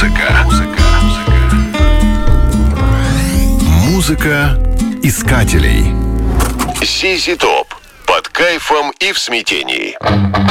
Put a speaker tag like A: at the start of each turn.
A: Музыка искателей.
B: ZZ Top. Под кайфом и в смятении.